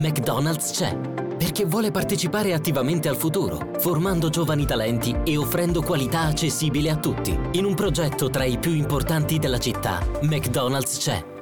McDonald's c'è, perché vuole partecipare attivamente al futuro, formando giovani talenti e offrendo qualità accessibile a tutti. In un progetto tra i più importanti della città, McDonald's c'è.